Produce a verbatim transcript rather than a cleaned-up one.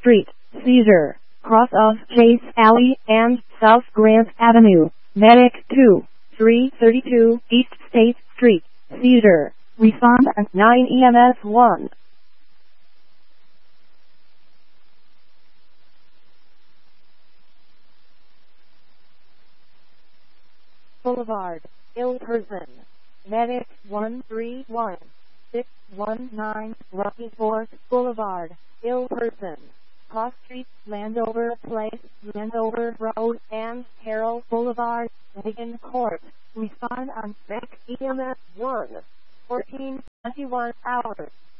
Street, Cedar, cross of Chase Alley and South Grant Avenue. Medic two, three thirty-two East State Street, Cedar. Respond at nine E M S one. Boulevard, ill person. Medic one three one, six one nine, Rocky Ford Boulevard, ill person. Cross Street, Landover Place, Landover Road, and Carroll Boulevard, Lincoln Court. Respond on Medic E M S one. fourteen twenty-one hours.